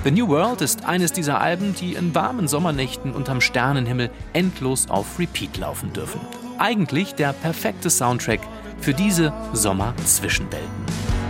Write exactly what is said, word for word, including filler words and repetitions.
The New World ist eines dieser Alben, die in warmen Sommernächten unterm Sternenhimmel endlos auf Repeat laufen dürfen. Eigentlich der perfekte Soundtrack für diese Sommerzwischenwelten.